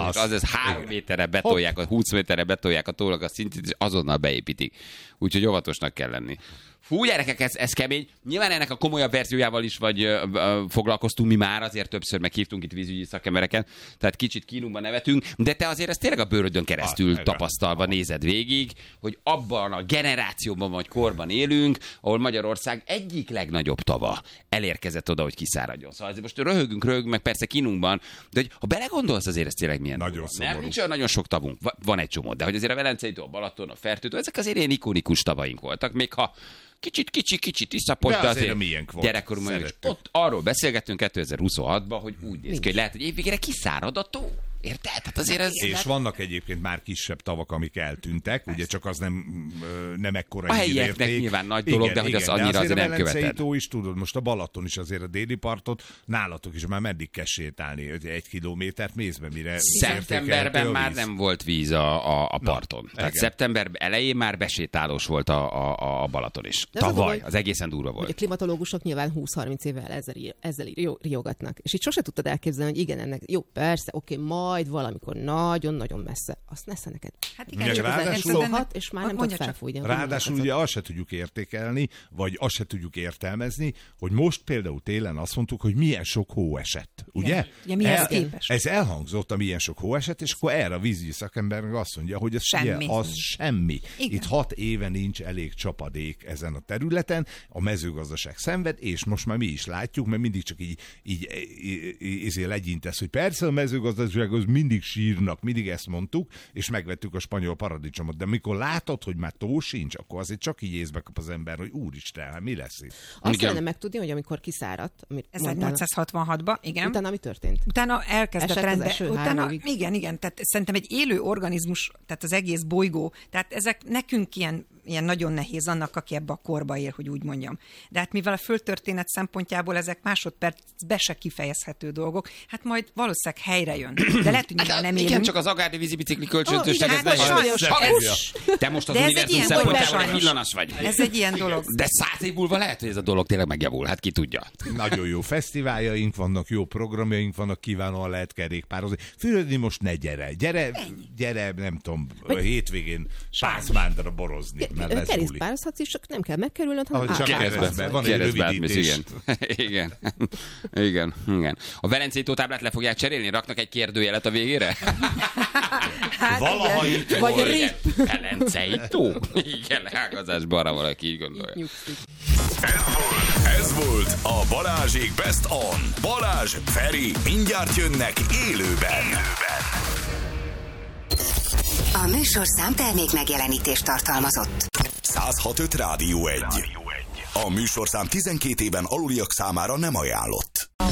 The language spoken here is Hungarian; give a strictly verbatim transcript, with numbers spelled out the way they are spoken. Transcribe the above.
az, az, az három méterre betolják, a húsz méterre betolják a tónak a szintét, és azonnal beépítik. Úgyhogy óvatosnak kell lenni. Fú, gyerekek, ez, ez kemény. Nyilván ennek a komolyabb verziójával is vagy ö, ö, foglalkoztunk mi már, azért többször meghívtunk itt vízügyi szakembereket, tehát kicsit kínumban nevetünk, de te azért ezt tényleg a bőrödön keresztül ah, tapasztalva nézed végig, hogy abban a generációban vagy korban élünk, ahol Magyarország egyik legnagyobb tava elérkezett oda, hogy kiszáradjon. Szóval azért most röhögünk, röhögünk, meg persze kínunkban, de hogy ha belegondolsz, azért ez tényleg milyen nagyon nem, nincs olyan nagyon sok tavunk, van egy csomó, de hogy azért a Velencei-tó, a Balaton, a Fertőtó, ezek azért ilyen ikonikus tavaink voltak, még ha Kicsit, kicsit, kicsit tisztapos, de, de azért, azért gyerekkorunkban is. Ott arról beszélgettünk kétezer-huszonhatban, hogy úgy néz ki, hogy lehet, hogy évvégére kiszárad a tó. Érted? Tehát azért ez... És vannak egyébként már kisebb tavak, amik eltűntek, ugye csak az nem, nem ekkora a helyieknek nyilván nagy dolog, igen, de hogy az igen, annyira azért nem követed. A Velencei-tó is tudod, most a Balaton is azért a déli partot, nálatok is már meddig kell sétálni, hogy egy kilométert mész be, mire... Szeptemberben már nem volt víz a, a, a parton. Na, tehát igen. Szeptember elején már besétálós volt a, a, a Balaton is. De tavaly, az, az egészen durva volt. A klimatológusok nyilván húsz-harminc évvel ezzel, ezzel riogatnak. És itt sose tudtad elképzelni, hogy igen, ennek jó, persze, oké, majd valamikor nagyon-nagyon messze. Azt nesze neked. Hát igen, csak az szólhat, és már nem tud felfújni. Ráadásul ugye azt se tudjuk értékelni, vagy azt se tudjuk értelmezni, hogy most például télen azt mondtuk, hogy milyen sok hó esett. Ugye? Ja, mi ez képest? Ez elhangzott, a milyen sok hó esett, és akkor erre a vízügyi szakember meg azt mondja, hogy ez semmi. Ugye, az semmi. Igen. Itt hat éve nincs elég csapadék ezen a területen, a mezőgazdaság szenved, és most már mi is látjuk, mert mindig csak így, így, így ezért legyintesz, hogy persze a mezőgazdaság az mindig sírnak, mindig ezt mondtuk, és megvettük a spanyol paradicsomot, de mikor látod, hogy már tó sincs, akkor azért csak így észbe kap az ember, hogy úristen, hát mi lesz itt? Azt kellene megtudni, hogy amikor kiszáradt, amit ezernyolcszázhatvanhatban, igen. Utána mi történt? Utána elkezdett rendbe. Utána, évig. igen, igen, tehát szerintem egy élő organizmus, tehát az egész bolygó, tehát ezek nekünk ilyen, ilyen nagyon nehéz annak, aki ebbe a korba él, hogy úgy mondjam. De hát mivel a földtörténet szempontjából ezek másodpercbe se kifejezhető dolgok, hát majd valószínűleg helyre jön. De lehet, hogy hát, nem igen, élünk. csak az agárdi vízibicikli kölcsönösság, oh, ez nem sajnos. Te most az univerzum szempontjából egy villanas vagy. Ez egy ilyen dolog. De száz év múlva lehet, hogy ez a dolog tényleg megjavul, hát ki tudja. Nagyon jó fesztiváljaink vannak, jó programjaink vannak, kiválóan lehet kerékpározni. Fürödni most ne gyere. Gyere, gyere, nem tudom, a hétvégén Pászmándra borozni. Kerékpározhatsz is, csak nem kell megkerülnöd, hanem csak keresztbe. Van egy rövidítés. Igen. igen. igen. Igen. A Velencei-tó táblát le fogják cserélni? Raknak egy kérdőjelet a végére? Hát valaha igen. itt vagy volt. Velencei-tó? Igen, leágazásba arra valaki így gondolja. Ez volt a Balázsék Best On. Balázs, Feri, mindjárt jönnek élőben. A műsorszám termék megjelenítést tartalmazott. száz hat pont öt Rádió egy. A műsorszám tizenkét éven aluliak számára nem ajánlott.